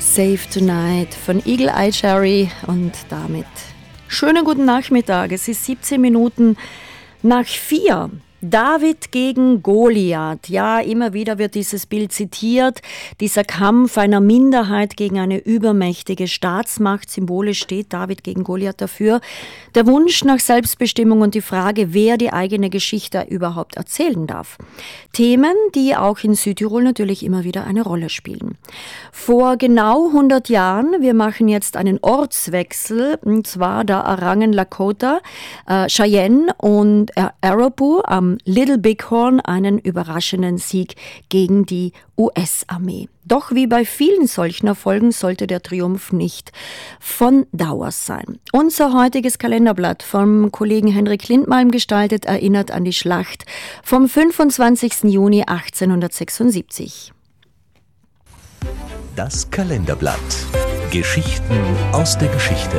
Save Tonight von Eagle Eye Cherry und damit schönen guten Nachmittag. Es ist 17 Minuten nach 4. David gegen Goliath. Ja, immer wieder wird dieses Bild zitiert. Dieser Kampf einer Minderheit gegen eine übermächtige Staatsmacht. Symbolisch steht David gegen Goliath dafür. Der Wunsch nach Selbstbestimmung und die Frage, wer die eigene Geschichte überhaupt erzählen darf. Themen, die auch in Südtirol natürlich immer wieder eine Rolle spielen. Vor genau 100 Jahren, wir machen jetzt einen Ortswechsel, und zwar da errangen Lakota, Cheyenne und Arapaho am Little Bighorn einen überraschenden Sieg gegen die US-Armee. Doch wie bei vielen solchen Erfolgen sollte der Triumph nicht von Dauer sein. Unser heutiges Kalenderblatt vom Kollegen Henrik Lindmalm gestaltet erinnert an die Schlacht vom 25. Juni 1876. Das Kalenderblatt. Geschichten aus der Geschichte.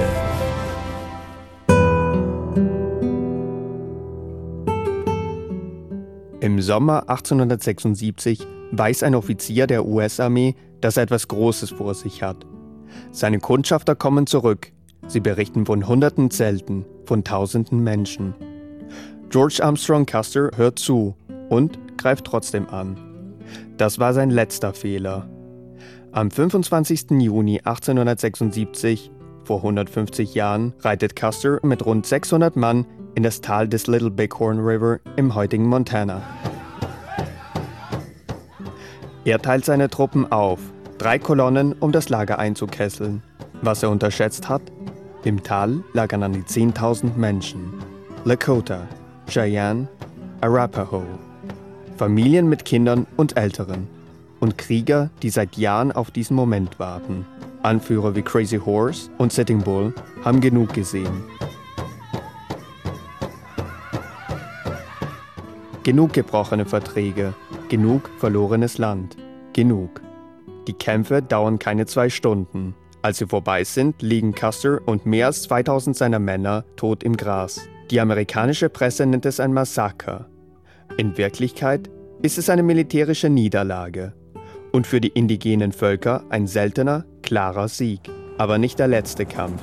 Im Sommer 1876 weiß ein Offizier der US-Armee, dass er etwas Großes vor sich hat. Seine Kundschafter kommen zurück. Sie berichten von hunderten Zelten, von tausenden Menschen. George Armstrong Custer hört zu und greift trotzdem an. Das war sein letzter Fehler. Am 25. Juni 1876, vor 150 Jahren, reitet Custer mit rund 600 Mann in das Tal des Little Bighorn River im heutigen Montana. Er teilt seine Truppen auf, 3 Kolonnen, um das Lager einzukesseln. Was er unterschätzt hat? Im Tal lagern an die 10.000 Menschen. Lakota, Cheyenne, Arapaho. Familien mit Kindern und Älteren. Und Krieger, die seit Jahren auf diesen Moment warten. Anführer wie Crazy Horse und Sitting Bull haben genug gesehen. Genug gebrochene Verträge, genug verlorenes Land, genug. Die Kämpfe dauern keine 2 Stunden. Als sie vorbei sind, liegen Custer und mehr als 2000 seiner Männer tot im Gras. Die amerikanische Presse nennt es ein Massaker. In Wirklichkeit ist es eine militärische Niederlage. Und für die indigenen Völker ein seltener, klarer Sieg. Aber nicht der letzte Kampf.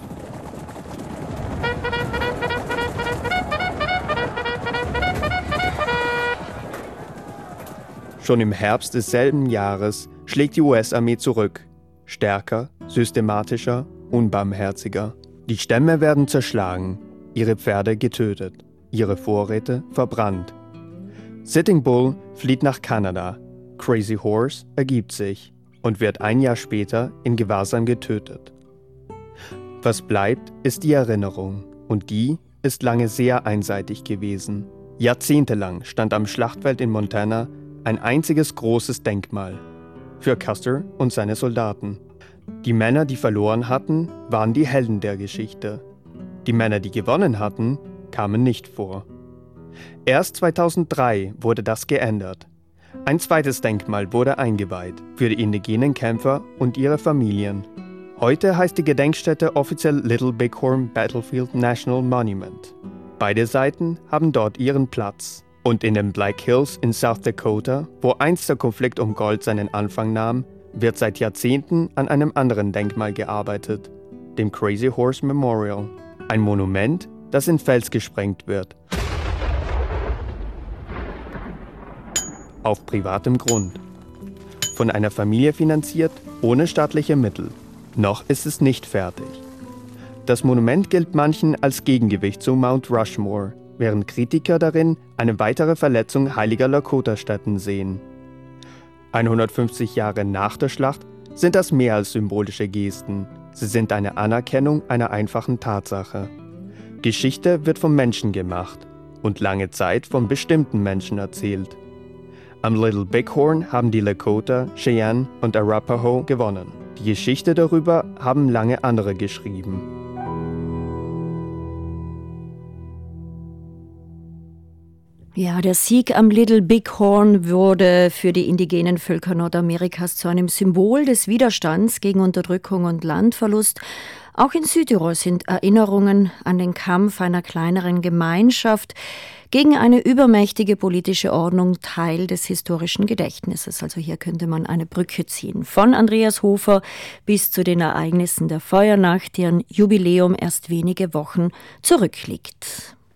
Schon im Herbst desselben Jahres schlägt die US-Armee zurück. Stärker, systematischer, unbarmherziger. Die Stämme werden zerschlagen, ihre Pferde getötet, ihre Vorräte verbrannt. Sitting Bull flieht nach Kanada. Crazy Horse ergibt sich und wird ein Jahr später in Gewahrsam getötet. Was bleibt, ist die Erinnerung. Und die ist lange sehr einseitig gewesen. Jahrzehntelang stand am Schlachtfeld in Montana ein einziges großes Denkmal für Custer und seine Soldaten. Die Männer, die verloren hatten, waren die Helden der Geschichte. Die Männer, die gewonnen hatten, kamen nicht vor. Erst 2003 wurde das geändert. Ein zweites Denkmal wurde eingeweiht für die indigenen Kämpfer und ihre Familien. Heute heißt die Gedenkstätte offiziell Little Bighorn Battlefield National Monument. Beide Seiten haben dort ihren Platz. Und in den Black Hills in South Dakota, wo einst der Konflikt um Gold seinen Anfang nahm, wird seit Jahrzehnten an einem anderen Denkmal gearbeitet, dem Crazy Horse Memorial. Ein Monument, das in Fels gesprengt wird. Auf privatem Grund. Von einer Familie finanziert, ohne staatliche Mittel. Noch ist es nicht fertig. Das Monument gilt manchen als Gegengewicht zu Mount Rushmore, während Kritiker darin eine weitere Verletzung heiliger Lakota-Stätten sehen. 150 Jahre nach der Schlacht sind das mehr als symbolische Gesten. Sie sind eine Anerkennung einer einfachen Tatsache. Geschichte wird vom Menschen gemacht und lange Zeit von bestimmten Menschen erzählt. Am Little Bighorn haben die Lakota, Cheyenne und Arapaho gewonnen. Die Geschichte darüber haben lange andere geschrieben. Ja, der Sieg am Little Big Horn wurde für die indigenen Völker Nordamerikas zu einem Symbol des Widerstands gegen Unterdrückung und Landverlust. Auch in Südtirol sind Erinnerungen an den Kampf einer kleineren Gemeinschaft gegen eine übermächtige politische Ordnung Teil des historischen Gedächtnisses. Also hier könnte man eine Brücke ziehen. Von Andreas Hofer bis zu den Ereignissen der Feuernacht, deren Jubiläum erst wenige Wochen zurückliegt.